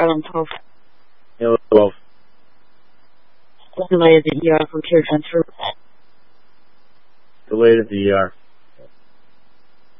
Island 12. Halo 12. Delay at the ER for care transfer. Delayed at the ER.